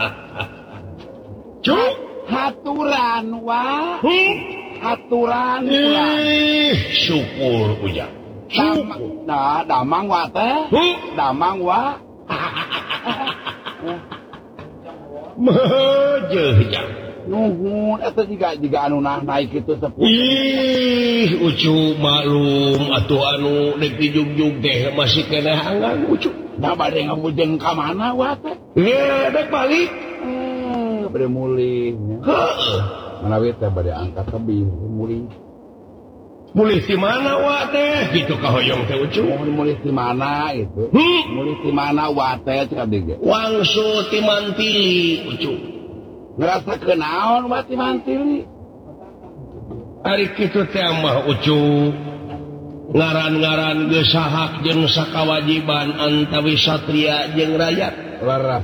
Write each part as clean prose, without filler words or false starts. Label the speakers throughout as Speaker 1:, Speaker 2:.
Speaker 1: Cuk,
Speaker 2: haturan wa. Haturan
Speaker 1: syukur ujang.
Speaker 2: Damang wa teh. Damang wa.
Speaker 1: Meujeul ujang.
Speaker 2: Nuhun eta jiga anu naik kitu sepuh.
Speaker 1: Ih, ucu maklum atuh anu dek dijungjung teh masih keneh anggan ucu.
Speaker 2: Da bade ngabujeng ka mana wa teh?
Speaker 1: Ye, dek balik.
Speaker 2: Bade mulih.
Speaker 1: Heeh.
Speaker 2: Manawi teh bade angkat tebing mulih.
Speaker 1: Mulih di mana wa teh? Gitu ka hoyong teh ucu.
Speaker 2: Mulih di mana itu? Mulih di mana wa teh cek abdi.
Speaker 1: Wangsul ti mantili ucu.
Speaker 2: Ngerasa kenaon wa ti mantili.
Speaker 1: Ari kitu teh mah ucu. Ngaran-ngaran geus sahak jeung sakawajiban antawi satria jeung rakyat.
Speaker 2: Laras.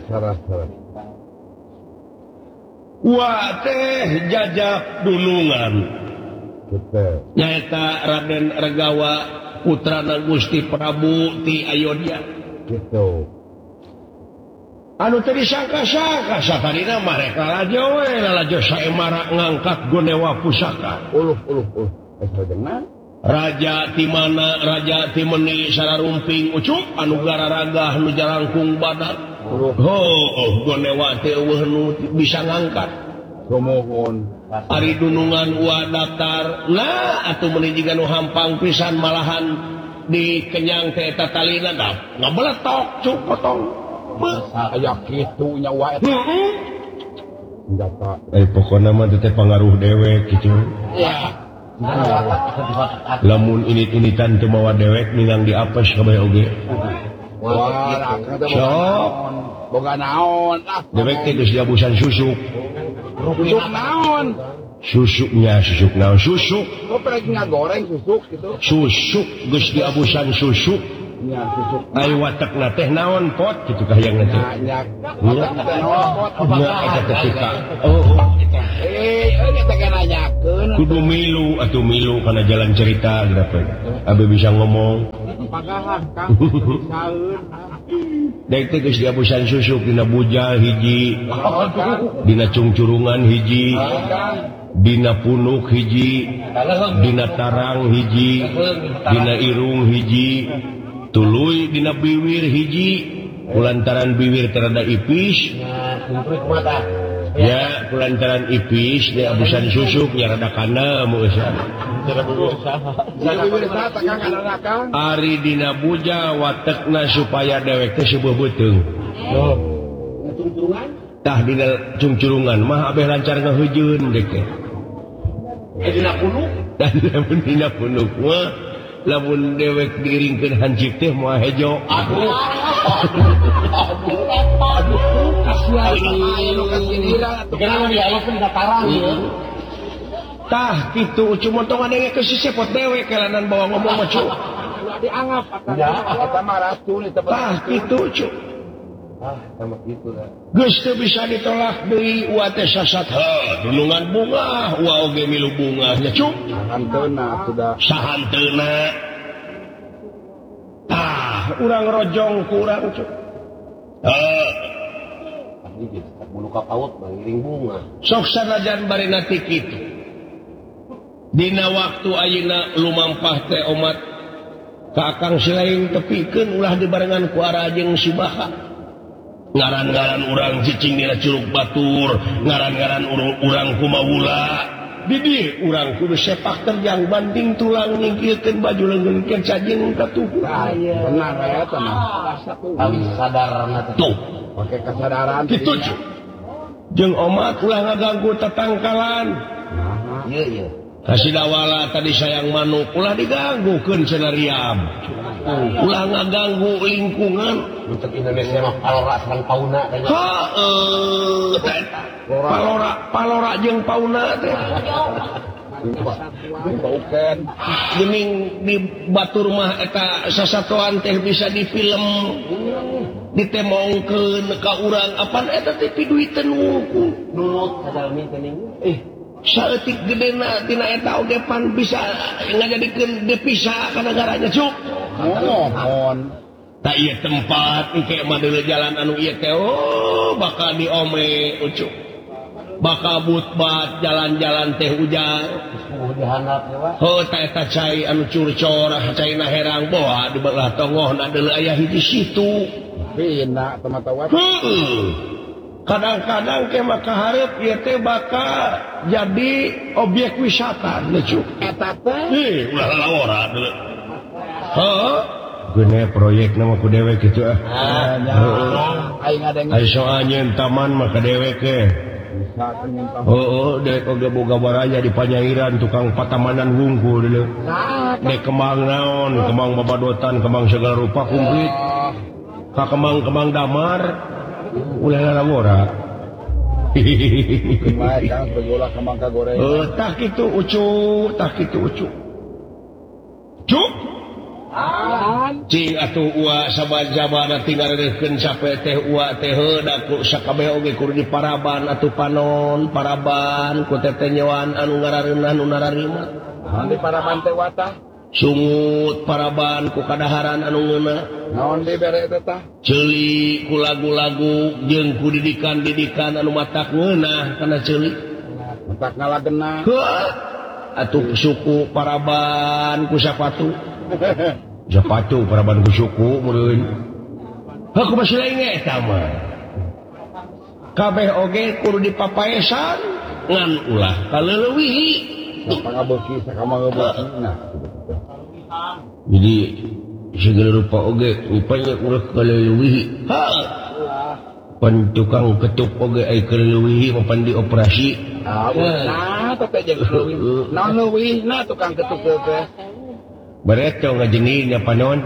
Speaker 1: Wa teh jajak dunungan. Nyaeta Raden Regawa putrana Gusti Prabu ti Ayodhya.
Speaker 2: Gitu.
Speaker 1: Anu teh disangka-sangka sakarina mareka lajo we lajo saemara ngangkat gonewa pusaka.
Speaker 2: Uluh. Esodengna
Speaker 1: Raja ti mana raja ti meuni sararumping ucuk anu gararagah nu jarangkung badak. Gonewa teh eueuh nu bisa ngangkat.
Speaker 2: Sumohun.
Speaker 1: Ari dunungan wa daftar nah atuh meuni jiga nu hampang pisan malahan dikenyang teh eta talina da ngabeletok cuk potong.
Speaker 2: Aya kitu nya wa eta. Jata.
Speaker 1: Pokona mah teh pangaruh dewek kitu.
Speaker 2: Ya.
Speaker 1: Lamun init-initan teu mawa dewek ningang diapes kabeh oge.
Speaker 2: Wah, boga naon.
Speaker 1: Dewek teh geus diabusan susuk.
Speaker 2: Susuk naon?
Speaker 1: Susuknya susuk naon? Susuk.
Speaker 2: Kok lagi ngagoreng susuk gitu?
Speaker 1: Susuk geus diabusan susuk.
Speaker 2: Nya susuk.
Speaker 1: Ai watekna teh naon pot kitu kahayang teh.
Speaker 2: Nya. Watek teh naon pot apa?
Speaker 1: Nya eta teh tika.
Speaker 2: Eta kan nanyakeun.
Speaker 1: Kudu milu atuh milu kana jalan cerita gitu. Abi bisa ngomong.
Speaker 2: Pagahan Kang. Saeun.
Speaker 1: Dek teh geus diabusan susuk dina bujal hiji. Dina cungcurungan hiji. Dina punuk hiji. Dina tarang hiji. Dina irung hiji. Tuluy dina biwir hiji. Kulantaran biwir terada ipis. Ya, kulantaran ipis dia abusan susuk nya rada kana meusan. Ari dina buja watekna supaya dewek teh seueuh beuteung. Tah dina cungcurungan mah abeh lancar ngaheujeun dek teh. Dina punuk? Dina punuk mah lamun dewek diringkeun hancip teh moal hejo. Tah kitu cuma tong adenge ke sisepot dewek kelanan bawa ngomong mah cu.
Speaker 2: Dianggap eta mah racun eta.
Speaker 1: Tah kitu cu.
Speaker 2: Sama kitu lah.
Speaker 1: Geus teu bisa ditolak deui wa teh sasat dunungan bunga wa oge milu bunga nya cu.
Speaker 2: Sahanteuna sudah.
Speaker 1: Sahanteuna. Urang rojong ku urang cu.
Speaker 2: Mulu ka paut ngiring bunga.
Speaker 1: Sok sanajan barina ti kitu. Dina waktu ayeuna lumampah teh omat ka Akang Silaing tepikeun ulah dibarengan ku Ara jeung si Baha. Ngaran-ngaran urang cicing dina Curug Batur, ngaran-ngaran urang kumaula. Di dieu urang kudu sepak terjang banding tulang nyingkirkeun baju leungeunkeun cajing katuhu.
Speaker 2: Benar eta mah. Kali sadarna
Speaker 1: tuh.
Speaker 2: Pakai kesadaran
Speaker 1: kitu jeung omat ulah ngaganggu tetangkalan.
Speaker 2: Iya.
Speaker 1: Kasih dawala tadi sayang manuk ulah diganggukeun cenah riam. Ulah ngaganggu lingkungan.
Speaker 2: Untuk Indonesia mah palora sareng pauna teh.
Speaker 1: Palora jeung pauna teh.
Speaker 2: Bukan.
Speaker 1: Geuning di batur mah eta sasatoan teh bisa di film ditemongkeun ka urang apan eta teh piduit teh nungku.
Speaker 2: Nunut sadalmi teuing.
Speaker 1: Saeutik gedena tina eta oge pan bisa ngajadikeun devisa ka negaranya cuk.
Speaker 2: Mohon.
Speaker 1: tak iya tempat kayak madele jalan anu ieu teh bakal diome ucuk bakal butbat jalan-jalan teh hujan eta cai anu curcor cai na herang boa di belah tongohna deuleu aya hiji situ
Speaker 2: pina temata wat
Speaker 1: kadang-kadang ke maka hareup ieu teh bakal jadi objek wisata lucu
Speaker 2: eta teh
Speaker 1: ulah lalawara deuleu geuné proyek nama ku dewek kitu
Speaker 2: aing ngadeng
Speaker 1: ai soalnya taman maka dewek ke dek oge boga baraya di Panyairan tukang patamanan wungkul dulu dek kembang naon kembang babadotan kembang segala rupa kumplit ka kembang damar ulah lalawara
Speaker 2: kang segolah kembang kagoreng
Speaker 1: tah kitu ucu cuk cing atuh ua sabajabana tinggal reukeun sape teh ua teh heuda ku sakabeh oge kudu diparaban atuh panon paraban ku teteh nyewaan anu ngarareunna anu nararima
Speaker 2: naon diparaban teh watah
Speaker 1: sungut paraban ku kadaharan anu ngeuna
Speaker 2: naon dibere teh tah
Speaker 1: ceuli ku lagu-lagu jeung ku didikan-didikan anu matak ngeunah kana ceuli
Speaker 2: matak ngalagenna
Speaker 1: atuh suku paraban ku sapatu Zapatu paraban ku suku meureun. Haku masih lain eta mah. Kabeh oge kudu dipapaesan ngan ulah kaleuwih.
Speaker 2: Pangabeuki sakama ngeubeukina.
Speaker 1: Jadi segala rupa oge upaya ulah kaleuwih. Pan tukang ketuk oge ai kaleuwih mapan dioperasi.
Speaker 2: Nah, tapi jeung leuwih. Naon leuwih na tukang ketuk teh.
Speaker 1: Bereto ngajengin panon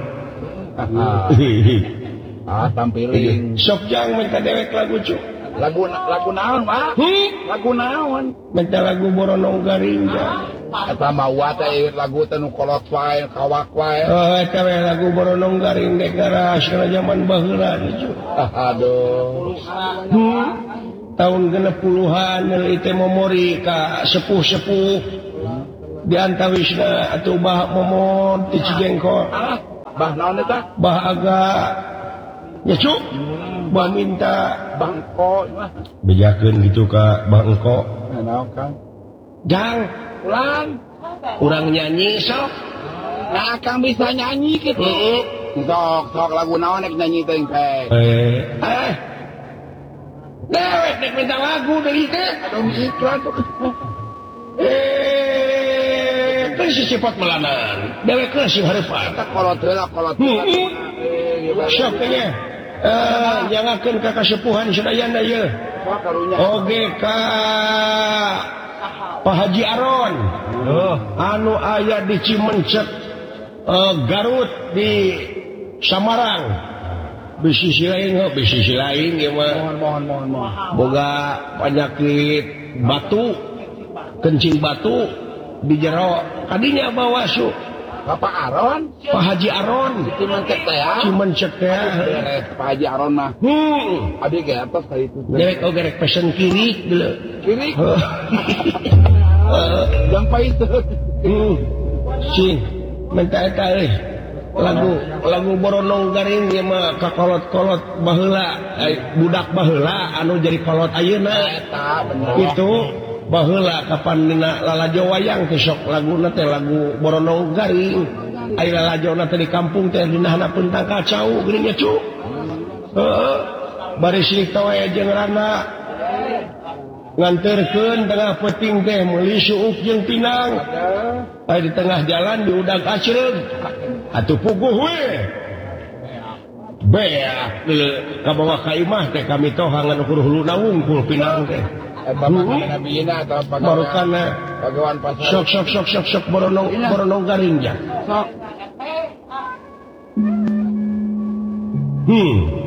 Speaker 2: tampiling
Speaker 1: sok jang minta dewek lagu cu
Speaker 2: lagu naon Pak lagu naon
Speaker 1: minta lagu Boronong Garing
Speaker 2: eta mah teh lagu teh nu kolot wae kawak wae
Speaker 1: eta we lagu Boronong Garing negara asal zaman baheula cu
Speaker 2: aduh
Speaker 1: tahun 60-an itu memori ka sepuh-sepuh di antawisna atuh bah momon ti Cigengkol
Speaker 2: bah naon eta
Speaker 1: bah agak ya cuk bah minta
Speaker 2: bangko
Speaker 1: bejakeun gitu ka bah engko
Speaker 2: naon Kang
Speaker 1: jang urang nyanyi sok
Speaker 2: nah Kang bisa nyanyi kitu sok lagu naon nek nyanyi teh
Speaker 1: dewek nek minta lagu deui teh
Speaker 2: aduh iklan tuh
Speaker 1: si sifat melanan dewek ke sing hareupan
Speaker 2: tak kolot
Speaker 1: sok teh jangakeun ka kasepuhan sadayana ye oge ka Pak Haji Aron anu aya di Cimencet Garut di Samarang bisi lain ya mah
Speaker 2: mohon
Speaker 1: boga penyakit batu kencing batu di jero kadinya bawa su
Speaker 2: Bapak Aron
Speaker 1: Pak Haji Aron Cimencet teh
Speaker 2: Pak Haji Aron mah abi ge atas ka itu
Speaker 1: derek oge pesen kiri dulu
Speaker 2: kiri yang pahit
Speaker 1: sing minta eta lagu Boronong Garing ieu mah kakolot-kolot baheula budak baheula anu jadi kolot ayeuna
Speaker 2: eta bener
Speaker 1: itu baheula kapan dina lalajo wayang teh sok laguna teh lagu Boronong Garing aya lalajona teh di kampung teh dinahna pentang kacau geuning nya cu bari silih tawaya jeung rana nganterkeun tengah peuting teh meuli suuk jeung pinang aya di tengah jalan diudag acreug atuh puguh we beak deuleu ka bawah ka imah teh kami tohangan ukur huluna wungkul pinang teh
Speaker 2: Nabina atau
Speaker 1: barukana
Speaker 2: pagawan pasar
Speaker 1: sok Boronong Garing ja sok